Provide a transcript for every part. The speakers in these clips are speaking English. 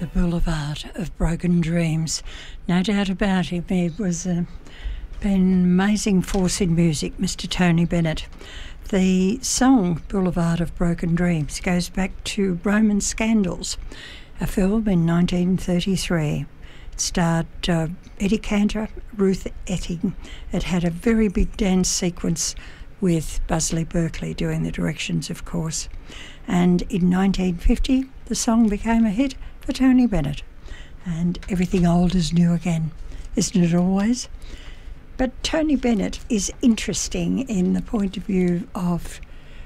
The Boulevard of Broken Dreams. No doubt about him. He was been an amazing force in music, Mr. Tony Bennett. The song Boulevard of Broken Dreams goes back to Roman Scandals, a film in 1933. It starred Eddie Cantor, Ruth Etting. It had a very big dance sequence with Busby Berkeley doing the directions, of course. And in 1950, the song became a hit for Tony Bennett. And everything old is new again, isn't it always? But Tony Bennett is interesting in the point of view of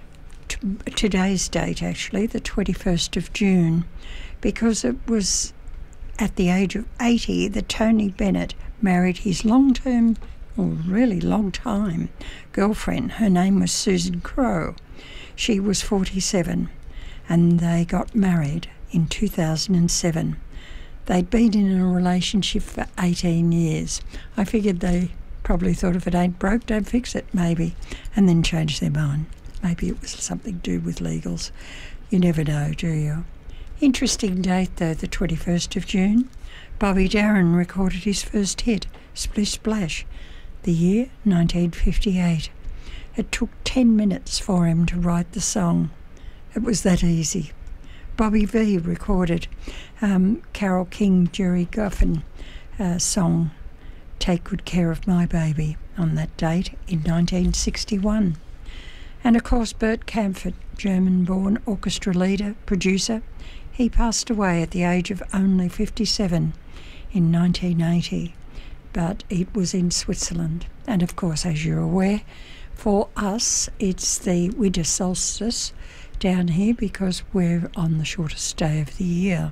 today's date, actually, the 21st of June, because it was at the age of 80 that Tony Bennett married his long-term, or really long-time, girlfriend. Her name was Susan Crowe. She was 47, and they got married in 2007. They'd been in a relationship for 18 years. I figured they probably thought if it ain't broke, don't fix it, maybe, and then changed their mind. Maybe it was something to do with legals. You never know, do you? Interesting date, though, the 21st of June. Bobby Darin recorded his first hit, Splish Splash, the year 1958. It took 10 minutes for him to write the song. It was that easy. Bobby V recorded Carole King, Jerry Goffin song, Take Good Care of My Baby, on that date in 1961. And of course Bert Kaempfert, German-born orchestra leader, producer, he passed away at the age of only 57 in 1980, but it was in Switzerland. And of course, as you're aware, for us it's the winter solstice down here because we're on the shortest day of the year.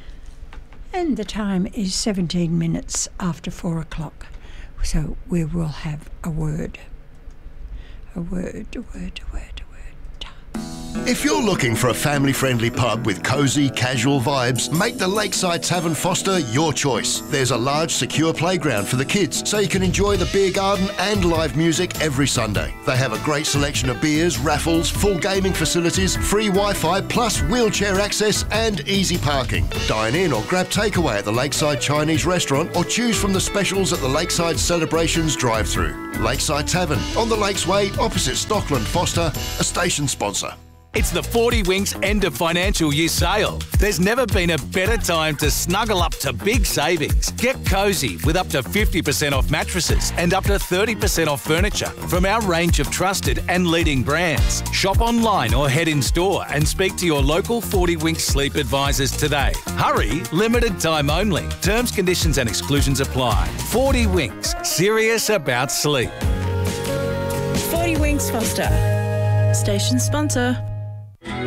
And the time is 17 minutes after 4 o'clock. So we will have a word. A word. If you're looking for a family-friendly pub with cosy, casual vibes, make the Lakeside Tavern Foster your choice. There's a large, secure playground for the kids, so you can enjoy the beer garden and live music every Sunday. They have a great selection of beers, raffles, full gaming facilities, free Wi-Fi, plus wheelchair access and easy parking. Dine in or grab takeaway at the Lakeside Chinese restaurant or choose from the specials at the Lakeside Celebrations drive-thru. Lakeside Tavern, on the Lakes Way, opposite Stockland Foster, a station sponsor. It's the 40 Winks end of financial year sale. There's never been a better time to snuggle up to big savings. Get cosy with up to 50% off mattresses and up to 30% off furniture from our range of trusted and leading brands. Shop online or head in store and speak to your local 40 Winks sleep advisors today. Hurry, limited time only. Terms, conditions and exclusions apply. 40 Winks, serious about sleep. 40 Winks Foster, station sponsor.